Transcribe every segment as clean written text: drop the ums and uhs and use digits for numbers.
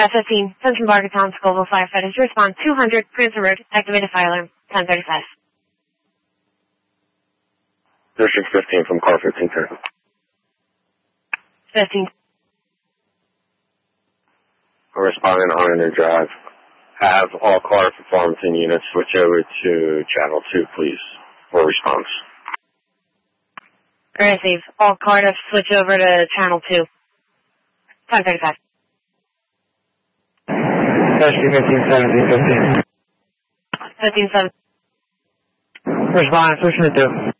F-15, Central Barkertown, Scoville firefighters respond 200, Prancer Road, activated fire alarm, 10:35. District 15 from car 1510. 15. I'm responding on a new drive. Have all car for Farmington units switch over to channel 2, please, for response. Receive. All Cardiff switch over to channel 2. 10:35. District 15, 17, 15. 15-7. Respond, switching to 2.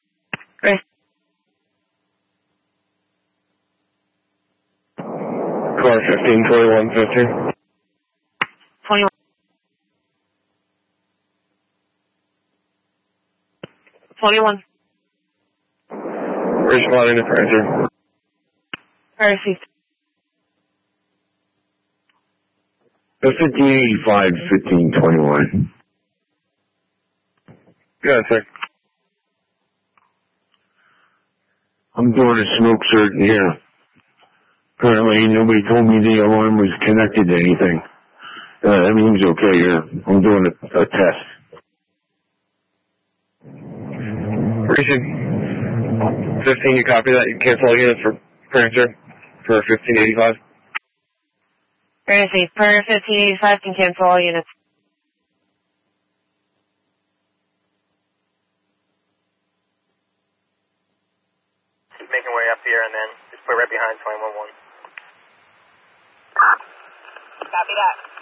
Car 15, 21, 15. 21. 21. Responding to Prancer. Received. F-1585, 1521. Good, sir. I'm doing a smoke search here. Apparently nobody told me the alarm was connected to anything. Everything's okay here. I'm doing a test. Precinct 15, you copy that? You cancel all units for Prancer for 1585? Received. Per 1585 can cancel all units. Keep making way up here and then just put right behind 21-1. Copy that.